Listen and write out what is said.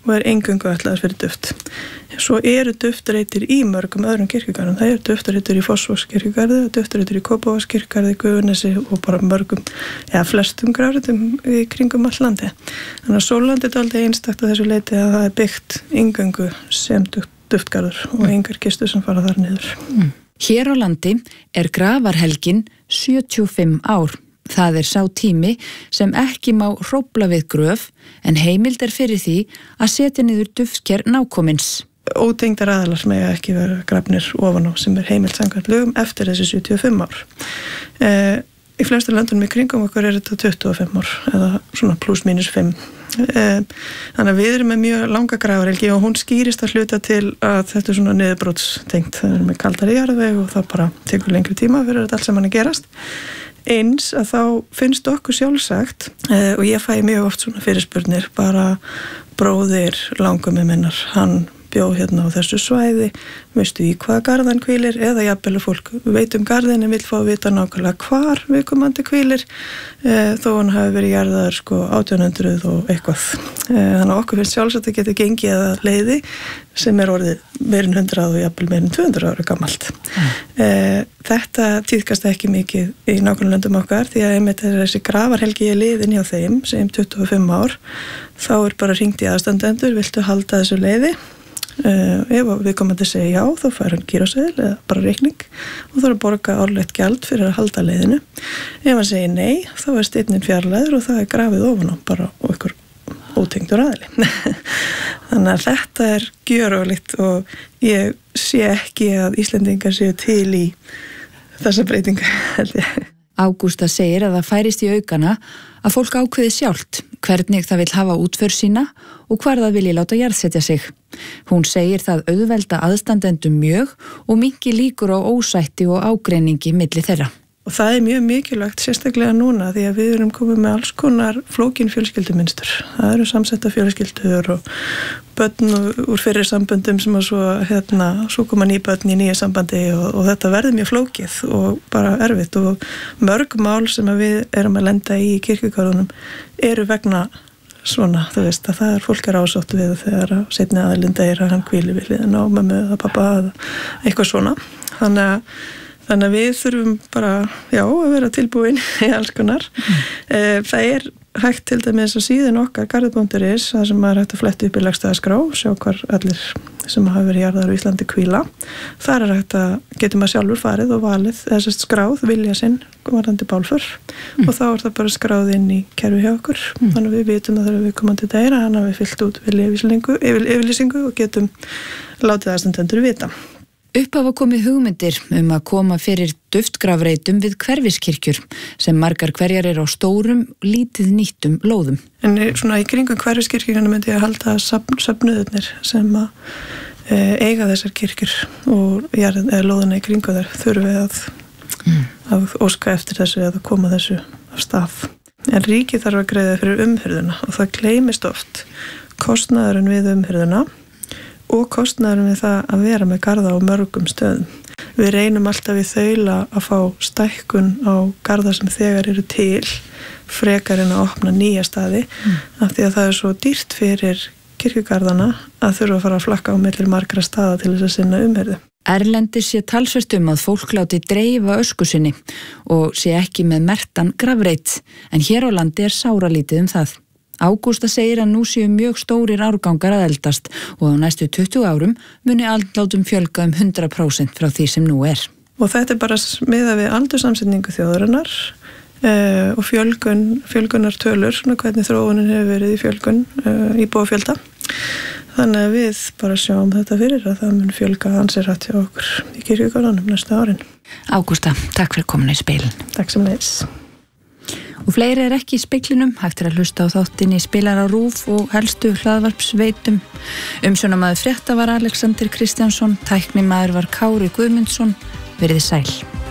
og eingöngu ætlaður fyrir duft. Svo eru duftreitir í mörgum öðrum kirkjugarðum. Það eru duftreitir í Fossvogskirkjugarði, duftreitir í Kópavogskirkjugarði, Gufunesi og bara mörgum, flestum grafreitum í kringum all landi. Þannig að Sólland er dálítið einstakt að þessu leiti að það er byggt eingöngu sem duftgarður og engar kistur sem fara þar niður. Hér á landi er grafarhelgin 75 ár. Það er sá tími sem ekki má hrófla við gröf en heimild er fyrir því að setja niður duftker nákomins. Ótengdar aðilar sem eiga ekki vera grafnir ofan á sem heimild samkvæmt lögum eftir þessi 75 ár. Í flestu löndunum í kringum okkur er þetta 25 ár eða svona pluss mínus 5. Þannig að við erum með mjög langa grafarhelgi og hún skýrist að hluta til að þetta er svona niðurbrotengt. Það er með kaldari jarðveg og það bara tekur lengri tíma fyrir þetta allt sem hann gerast. Eins að þá finnst okkur sjálfsagt og ég fæ mjög oft svona fyrirspurnir bara bróðir langömmu minnar, hann bjó hérna á þessu svæði, veistu í hvaða garðan hvílir eða jafnvel fólk veit garðin en vill fá að vita nákvæmlega hvar viðkomandi hvílir þó hann hafi verið jarðaður 1800 og eitthvað. Þannig að okkur finnst sjálfsagt að geta gengið að leiði sem er orðið meirinn 100 og jafnvel meirinn 200 ára gamalt. Þetta tíðkast ekki mikið í nágrannalöndum okkar því að einmitt þessi grafarhelgi er liðin hjá þeim sem 25 ár, þá er bara hringt í aðstandendur, viltu halda þessu leiði? Ef viðkomandi segja já, þá fær hann kíróseðil eða bara reikning og þá er að borga árlegt gjald fyrir að halda leiðinu. Ef hann segir nei, þá er steinninn fjarlægður og það er grafið ofan á bara og ykkur ótengdur aðili. Þannig að þetta er gjörólíkt og ég sé ekki að Íslendingar séu til í þessa breytingar, held ég. Ágústa segir að það færist í aukana að fólk ákveði sjálft hvernig það vill hafa útför sína og hvar það vilji láta jarðsetja sig. Hún segir það auðvelda aðstandendum mjög og minnki líkur á ósætti og ágreiningi milli þeirra. Og það er mjög mikilvægt, sérstaklega núna, því að við erum komið með alls konar flókin fjölskyldumynstur. Það eru samsetta fjölskyldur og börn úr fyrri samböndum sem að svo koma ný börn í nýja sambandi og þetta verður mjög flókið og bara erfitt og mörg mál sem að við erum að lenda í kirkjugarðunum eru vegna svona, þú veist, að það er fólk ásátt við þegar að seinni aðilinn deyr að hann hvíli við hliðina á mömmu eða pappa eða eitthvað svona. Þannig að við þurfum bara, að vera tilbúin í alls konar. Það er hægt til dæmis að síðan okkar garður.is, það sem er hægt að fletta upp í legstaðaskrá, sjá hvar allir sem hafa verið jarðaðar á Íslandi hvíla. Þar er hægt að getur maður sjálfur farið og valið, þessast skráð vilja sinn varðandi bálför og þá er það bara skráð inn í kerfi hjá okkur. Þannig að við vitum að þegar við komum til deyra, hann hafi fyllt út yfirlýsingu og getum látið aðstandendur vita. Upp hafa komið hugmyndir að koma fyrir duftgrafreitum við hverfiskirkjur sem margar hverjar á stórum, lítið nýttum lóðum. En svona í kringum hverfiskirkjuna myndi ég að halda söfnuðirnir sem eiga þessar kirkjur og lóðina í kringu þær þurfi að óska eftir þessu eða koma þessu af stað. En ríkið þarf að greiða fyrir umhirðuna og það gleymist oft kostnaðurinn við umhirðuna og kostnaðurinn við það að vera með garða á mörgum stöðum. Við reynum alltaf í þaula að fá stækkun á garða sem þegar eru til frekar en að opna nýja staði af því að það er svo dýrt fyrir kirkjugarðana að þurfa að fara að flakka á milli margra staða til þess að sinna umhirðu. Erlendis sé talsvert að fólk láti dreifa ösku sinni og sé ekki með merktan grafreit en hér á landi er sáralítið það. Ágústa segir að nú séu mjög stórir árgangar að eldast og á næstu 20 árum muni andlátum fjölga 100% frá því sem nú er. Og þetta er bara miðað við aldursamsetningu þjóðarinnar og fjölgunartölur, hvernig þróunin hefur verið í fjölgun íbúafjölda. Þannig að við bara sjáum þetta fyrir að það mun fjölga ansi hratt hjá okkur í kirkjugarðunum næstu árin. Ágústa, takk fyrir komin í speilin. Takk sem leiðis. Og fleiri er ekki í speglinum, hægt að hlusta á þáttinni Spilara RÚV og helstu hlaðvarpsveitum. Umsjónarmaður frétta var Alexander Kristjánsson, tæknimaður var Kári Guðmundsson. Verið sæl.